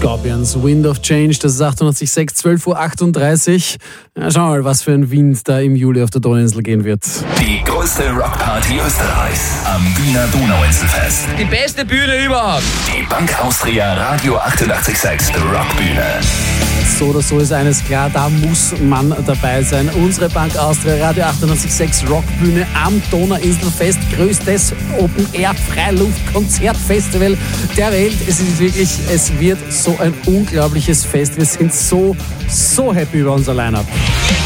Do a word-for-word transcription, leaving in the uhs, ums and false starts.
Scorpions, Wind of Change, das ist achtundachtzig Komma sechs, zwölf Uhr achtunddreißig. Ja, schauen wir mal, was für ein Wind da im Juli auf der Donauinsel gehen wird. Die größte Rockparty Österreichs am Wiener Donauinselfest. Die beste Bühne überhaupt. Die Bank Austria Radio achtundachtzig Komma sechs Rockbühne. So oder so ist eines klar, da muss man dabei sein. Unsere Bank Austria Radio achtundachtzig Komma sechs Rockbühne am Donauinselfest, größtes Open-Air-Freiluft-Konzertfestival der Welt. Es ist wirklich, es wird so ein unglaubliches Fest. Wir sind so, so happy über unser Line-Up.